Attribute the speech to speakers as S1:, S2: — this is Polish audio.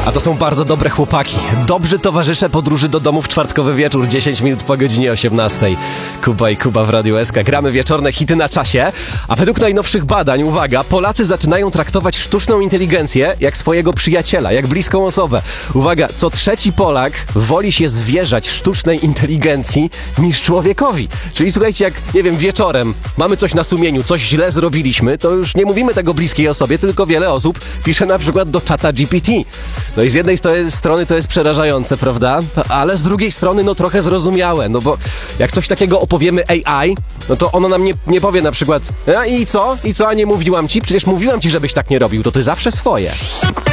S1: A to są bardzo dobre chłopaki. Dobrzy towarzysze podróży do domu w czwartkowy wieczór, 10 minut po godzinie 18. Kuba i Kuba w Radiu SK. Gramy wieczorne hity na czasie, a według najnowszych badań, uwaga, Polacy zaczynają traktować sztuczną inteligencję jak swojego przyjaciela, jak bliską osobę. Uwaga, co trzeci Polak woli się zwierzać sztucznej inteligencji niż człowiekowi. Czyli słuchajcie, jak, nie wiem, wieczorem mamy coś na sumieniu, coś źle zrobiliśmy, to już nie mówimy tego bliskiej osobie, tylko wiele osób pisze na przykład do czata GPT. No i z jednej strony to jest przerażające, prawda? Ale z drugiej strony no trochę zrozumiałe, no bo jak coś takiego opowiemy AI, no to ono nam nie powie na przykład i co? I co? A nie mówiłam ci? Przecież mówiłam ci, żebyś tak nie robił, to ty zawsze swoje.